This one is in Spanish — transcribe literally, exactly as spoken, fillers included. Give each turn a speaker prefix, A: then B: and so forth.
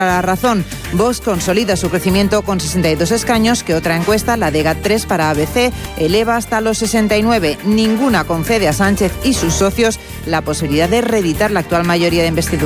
A: La Razón. Vox consolida su crecimiento con sesenta y dos escaños, que otra encuesta, la de GAT tres para A B C, eleva hasta los sesenta y nueve. Ninguna concede a Sánchez y sus socios la posibilidad de reeditar la actual mayoría de investidura.